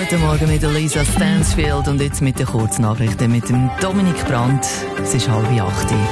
Guten Morgen mit Lisa Stansfield und jetzt mit den Kurznachrichten mit dem Dominik Brandt. Es ist 7:30.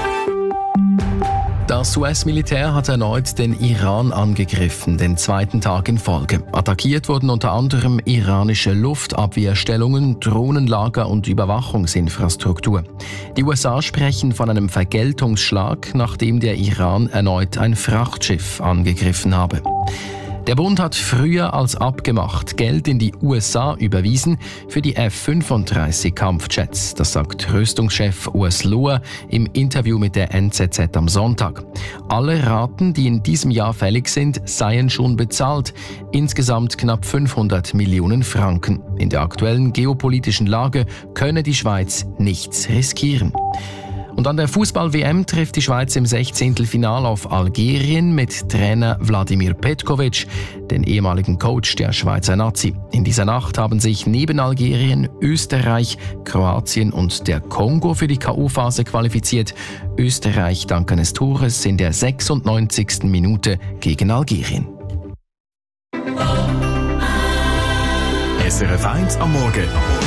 Das US-Militär hat erneut den Iran angegriffen, den zweiten Tag in Folge. Attackiert wurden unter anderem iranische Luftabwehrstellungen, Drohnenlager und Überwachungsinfrastruktur. Die USA sprechen von einem Vergeltungsschlag, nachdem der Iran erneut ein Frachtschiff angegriffen habe. Der Bund hat früher als abgemacht Geld in die USA überwiesen für die F-35 Kampfjets. Das sagt Rüstungschef Urs Lohr im Interview mit der NZZ am Sonntag. Alle Raten, die in diesem Jahr fällig sind, seien schon bezahlt. Insgesamt knapp 500 Millionen Franken. In der aktuellen geopolitischen Lage könne die Schweiz nichts riskieren. Und an der Fußball-WM trifft die Schweiz im 16. Finale auf Algerien mit Trainer Vladimir Petkovic, den ehemaligen Coach der Schweizer Nazi. In dieser Nacht haben sich neben Algerien Österreich, Kroatien und der Kongo für die K.O.-Phase qualifiziert. Österreich dank eines Tores in der 96. Minute gegen Algerien. SRF 1 am Morgen.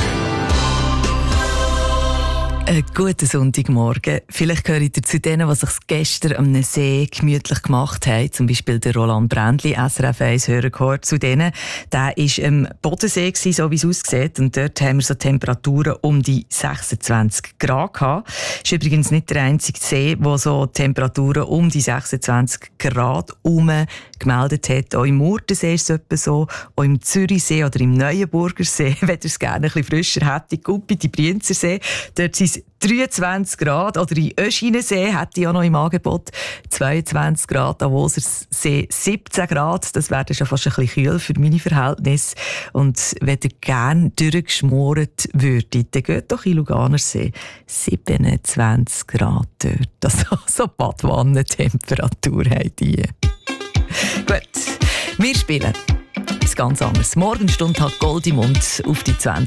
Einen guten Sonntagmorgen. Vielleicht gehört ihr zu denen, die sich gestern am See gemütlich gemacht haben. Zum Beispiel der Roland Brändli, SRF 1 Hörer, gehört zu denen. Der war am Bodensee, so wie es aussieht. Und dort haben wir so Temperaturen um die 26 Grad gehabt. Das ist übrigens nicht der einzige See, der so Temperaturen um die 26 Grad gemeldet hat. Auch im Murtensee ist es etwa so. Auch im Zürichsee oder im Neuenburger See, wenn ihr es gerne ein bisschen frischer hätte. Guppi, die Brienzersee. Dort sind 23 Grad. Oder in Öschinensee hätte ich auch noch im Angebot 22 Grad. Davoser See 17 Grad. Das wäre schon fast ein bisschen kühl für meine Verhältnisse. Und wenn ihr gerne durchgeschmoren würdet, dann geht doch in Luganersee 27 Grad dort. Also so Badwannentemperatur haben die. Gut, wir spielen etwas ganz anderes. Morgenstunde hat Gold im Mund auf die 20.